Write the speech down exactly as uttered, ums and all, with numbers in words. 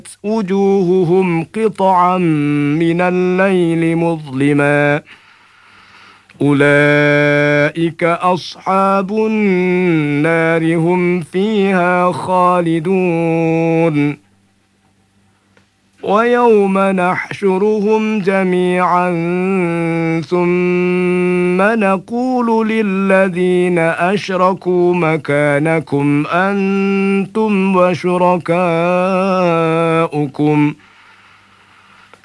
وجوههم قطعا من الليل مظلما أولئك أصحاب النار هم فيها خالدون ويوم نحشرهم جميعا ثم نقول للذين أشركوا مكانكم أنتم وشركاؤكم